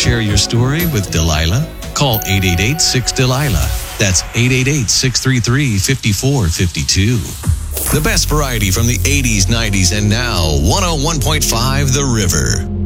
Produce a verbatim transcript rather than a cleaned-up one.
share your story with Delilah? Call eight eight eight, six, Delilah. That's eight eight eight, six three three, five four five two. The best variety from the eighties, nineties, and now one oh one point five The River.